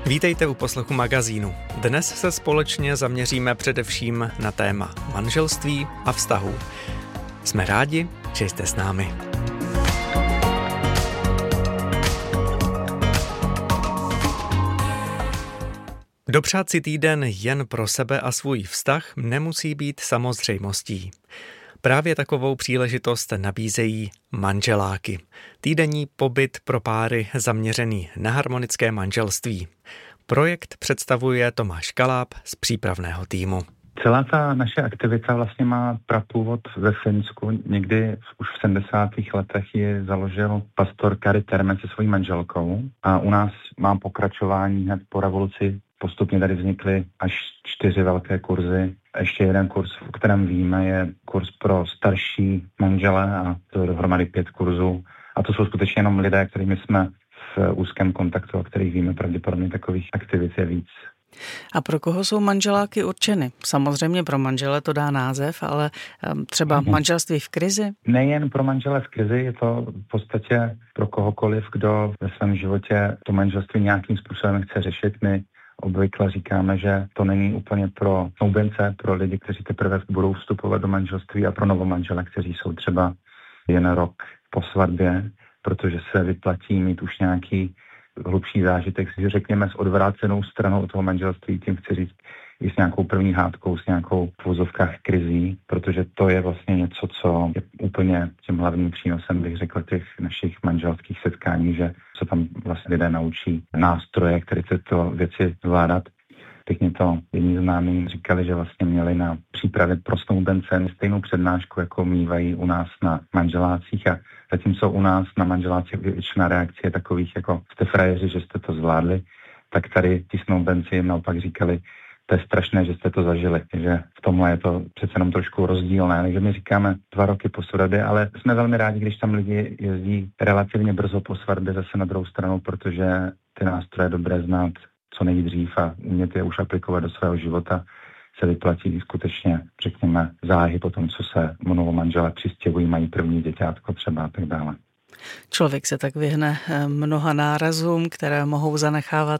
Vítejte u poslechu magazínu. Dnes se společně zaměříme především na téma manželství a vztahů. Jsme rádi, že jste s námi. Dopřát si týden jen pro sebe a svůj vztah nemusí být samozřejmostí. Právě takovou příležitost nabízejí manželáky. Týdenní pobyt pro páry zaměřený na harmonické manželství. Projekt představuje Tomáš Kaláb z přípravného týmu. Celá ta naše aktivita vlastně má prapůvod ve Finsku. Někdy už v 70. letech ji založil pastor Kari Terme se svojí manželkou a u nás má pokračování hned po revoluci. Postupně tady vznikly až 4 velké kurzy. Ještě jeden kurz, o kterém víme, je kurz pro starší manžele a to je dohromady 5 kurzů. A to jsou skutečně jenom lidé, kterými jsme v úzkém kontaktu, o kterých víme, pravděpodobně takových aktivit je víc. A pro koho jsou manželáky určeny? Samozřejmě pro manžele to dá název, ale třeba manželství v krizi? Nejen pro manžele v krizi, je to v podstatě pro kohokoliv, kdo ve svém životě to manželství nějakým způsobem chce řešit. My obvykle říkáme, že to není úplně pro snoubence, pro lidi, kteří teprve budou vstupovat do manželství a pro novomanžele, kteří jsou třeba jen rok po svatbě, protože se vyplatí mít už nějaký hlubší zážitek, si řekněme s odvrácenou stranou toho manželství, tím chci říct i s nějakou první hádkou, s nějakou v uvozovkách krizí, protože to je vlastně něco, co je úplně tím hlavním přínosem, bych řekl, těch našich manželských setkání, že se tam vlastně lidé naučí nástroje, které tyto věci zvládat. Teď mě to jedni známí říkali, že vlastně měli na přípravě pro snoubence stejnou přednášku, jako mívají u nás na manželácích a zatímco u nás na manželácích většina reakce je takových, jako jste frajeři, že jste to zvládli, tak tady ti snoubenci jim naopak říkali, to je strašné, že jste to zažili, že v tomhle je to přece jenom trošku rozdílné, takže my říkáme 2 roky po svatbě, ale jsme velmi rádi, když tam lidi jezdí relativně brzo po svatbě zase na druhou stranu, protože ty nástroje je dobré znát co nejdřív a umět je už aplikovat do svého života se vyplatí skutečně, řekněme, záhy po tom, co se novomanželé přistěhují, mají první děťátko třeba a tak dále. Člověk se tak vyhne mnoha nárazům, které mohou zanechávat